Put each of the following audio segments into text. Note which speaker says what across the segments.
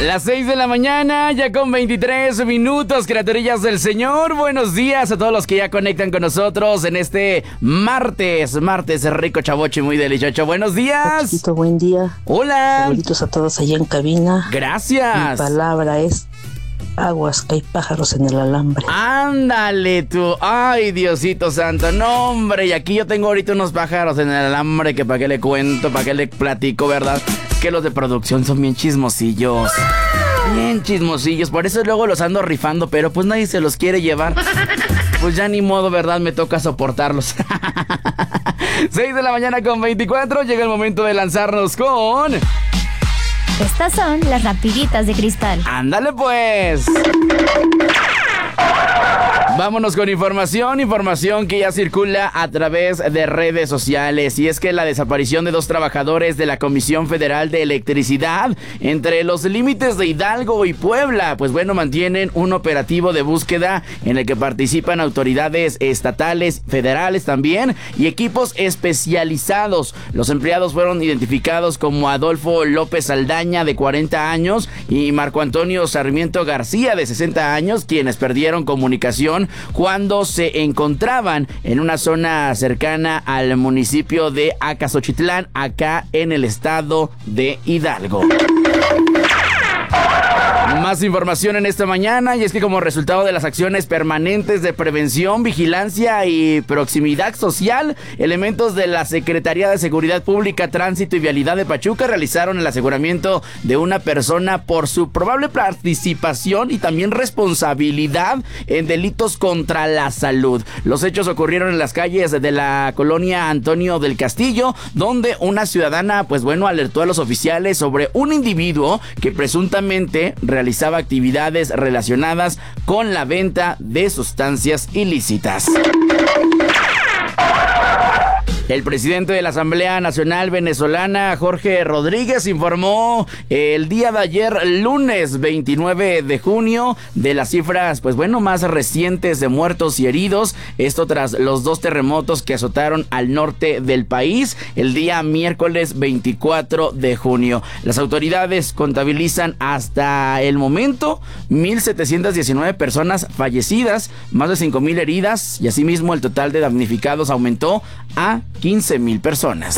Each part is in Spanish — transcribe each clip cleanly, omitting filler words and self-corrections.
Speaker 1: Las 6 de la mañana, ya con 23 minutos, criaturillas del Señor. Buenos días a todos los que ya conectan con nosotros en este martes rico, chavocho y muy delicioso. Buenos días.
Speaker 2: Chiquito, buen día.
Speaker 1: Hola.
Speaker 2: Saluditos a todos allá en cabina.
Speaker 1: Gracias.
Speaker 2: Mi palabra es aguas, que hay pájaros en el alambre.
Speaker 1: Ándale tú. Ay, Diosito santo. No, hombre, y aquí yo tengo ahorita unos pájaros en el alambre que para qué le cuento, para qué le platico, ¿verdad? Que los de producción son bien chismosillos. Bien chismosillos. Por eso luego los ando rifando, pero pues nadie se los quiere llevar. Pues ya ni modo, ¿verdad? Me toca soportarlos. 6 de la mañana con 24. Llega el momento de lanzarnos con...
Speaker 3: Estas son las rapiditas de cristal.
Speaker 1: ¡Ándale pues! Vámonos con información que ya circula a través de redes sociales. Y es que la desaparición de 2 trabajadores de la Comisión Federal de Electricidad entre los límites de Hidalgo y Puebla, pues bueno, mantienen un operativo de búsqueda en el que participan autoridades estatales, federales también, y equipos especializados. Los empleados fueron identificados como Adolfo López Saldaña, de 40 años, y Marco Antonio Sarmiento García, de 60 años, quienes perdieron comunicación cuando se encontraban en una zona cercana al municipio de Acaxochitlán, acá en el estado de Hidalgo. Más información en esta mañana, y es que como resultado de las acciones permanentes de prevención, vigilancia y proximidad social, elementos de la Secretaría de Seguridad Pública, Tránsito y Vialidad de Pachuca realizaron el aseguramiento de una persona por su probable participación y también responsabilidad en delitos contra la salud. Los hechos ocurrieron en las calles de la colonia Antonio del Castillo, donde una ciudadana, pues bueno, alertó a los oficiales sobre un individuo que presuntamente realizaba actividades relacionadas con la venta de sustancias ilícitas. El presidente de la Asamblea Nacional Venezolana, Jorge Rodríguez, informó el día de ayer, lunes 29 de junio, de las cifras, pues bueno, más recientes de muertos y heridos. Esto tras los 2 terremotos que azotaron al norte del país el día miércoles 24 de junio. Las autoridades contabilizan hasta el momento 1,719 personas fallecidas, más de 5,000 heridas, y asimismo el total de damnificados aumentó a 15,000 personas.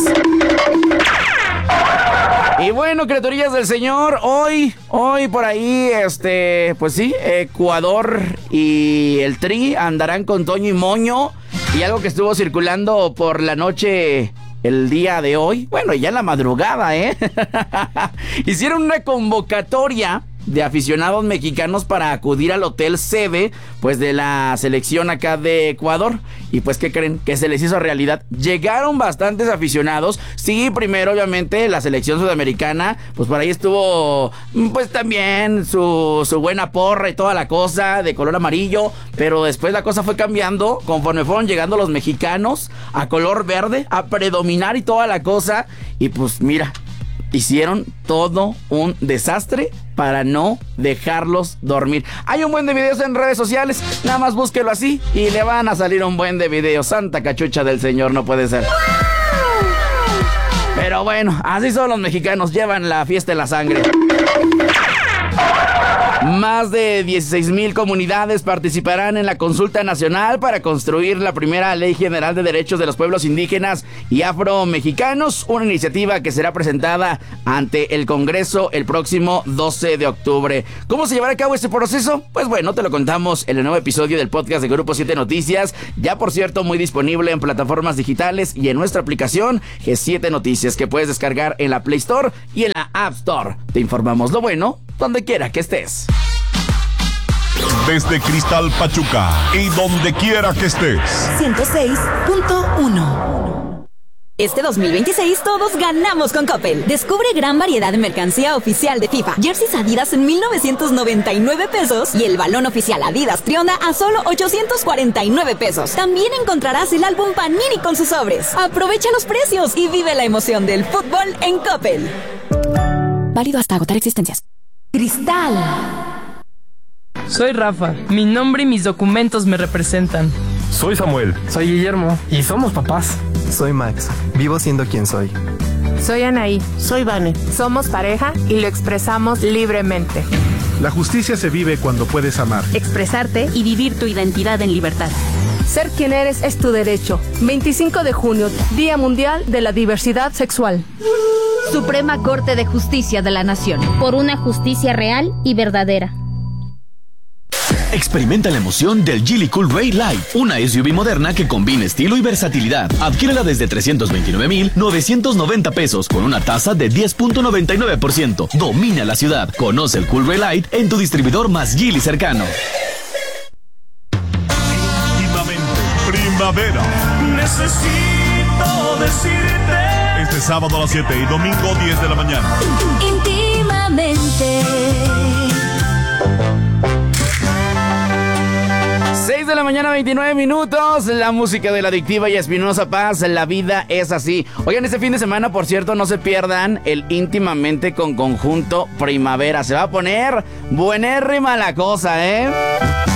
Speaker 1: Y bueno, criaturillas del Señor, hoy por ahí, pues sí, Ecuador y el Tri andarán con Toño y Moño, y algo que estuvo circulando por la noche el día de hoy, bueno, ya en la madrugada, hicieron una convocatoria de aficionados mexicanos para acudir al hotel sede, pues de la selección acá de Ecuador. Y pues, ¿qué creen? Que se les hizo realidad. Llegaron bastantes aficionados. Sí, primero obviamente la selección sudamericana, pues por ahí estuvo, pues también su buena porra y toda la cosa de color amarillo, pero después la cosa fue cambiando conforme fueron llegando los mexicanos a color verde, a predominar y toda la cosa. Y pues mira, hicieron todo un desastre para no dejarlos dormir. Hay un buen de videos en redes sociales, nada más búsquelo así y le van a salir un buen de videos. Santa cachucha del Señor, no puede ser. Pero bueno, así son los mexicanos, llevan la fiesta en la sangre. Más de 16,000 comunidades participarán en la consulta nacional para construir la primera Ley General de Derechos de los Pueblos Indígenas y Afromexicanos, una iniciativa que será presentada ante el Congreso el próximo 12 de octubre. ¿Cómo se llevará a cabo este proceso? Pues bueno, te lo contamos en el nuevo episodio del podcast de Grupo 7 Noticias, ya por cierto muy disponible en plataformas digitales y en nuestra aplicación G7 Noticias, que puedes descargar en la Play Store y en la App Store. Te informamos lo bueno donde quiera que estés.
Speaker 4: Desde Cristal Pachuca y donde quiera que estés.
Speaker 5: 106.1. Este 2026 todos ganamos con Coppel. Descubre gran variedad de mercancía oficial de FIFA. Jerseys Adidas en 1,999 pesos y el balón oficial Adidas Trionda a solo 849 pesos. También encontrarás el álbum Panini con sus sobres. Aprovecha los precios y vive la emoción del fútbol en Coppel. Válido hasta agotar existencias. Cristal.
Speaker 6: Soy Rafa, mi nombre y mis documentos me representan.
Speaker 7: Soy Samuel.
Speaker 8: Soy Guillermo.
Speaker 7: Y somos papás.
Speaker 8: Soy Max, vivo siendo quien soy.
Speaker 7: Soy Anaí.
Speaker 2: Soy Vane.
Speaker 7: Somos pareja y lo expresamos libremente.
Speaker 8: La justicia se vive cuando puedes amar,
Speaker 9: expresarte y vivir tu identidad en libertad.
Speaker 10: Ser quien eres es tu derecho. 25 de junio, Día Mundial de la Diversidad Sexual.
Speaker 11: Suprema Corte de Justicia de la Nación.
Speaker 3: Por una justicia real y verdadera.
Speaker 12: Experimenta la emoción del Geely Cool Ray Light, una SUV moderna que combina estilo y versatilidad. Adquiérela desde 329,990 pesos con una tasa de 10.99%. Domina la ciudad. Conoce el Cool Ray Light en tu distribuidor más Geely cercano.
Speaker 4: Primavera.
Speaker 13: Necesito decirte.
Speaker 4: Este sábado a las 7 y domingo 10 de la mañana.
Speaker 13: Íntimamente.
Speaker 1: 6 de la mañana, 29 minutos. La música de la adictiva y Espinosa Paz. La vida es así. Oigan, este fin de semana, por cierto, no se pierdan el Íntimamente con Conjunto Primavera. Se va a poner buenérrima la cosa, ¿eh?